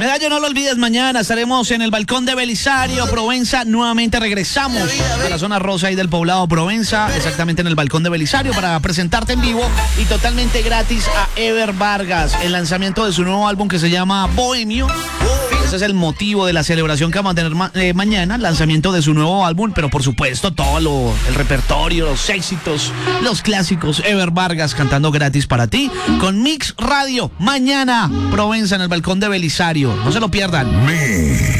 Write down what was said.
Medallo, no lo olvides, mañana estaremos en el balcón de Belisario, Provenza. Nuevamente regresamos a la zona rosa ahí del poblado Provenza, exactamente en el balcón de Belisario, para presentarte en vivo y totalmente gratis a Ever Vargas, el lanzamiento de su nuevo álbum que se llama Bohemio. Ese es el motivo de la celebración que vamos a tener mañana, el lanzamiento de su nuevo álbum, pero por supuesto todo el repertorio, los éxitos, los clásicos. Ever Vargas cantando gratis para ti con Mix Radio. Mañana, Provenza en el balcón de Belisario. No se lo pierdan.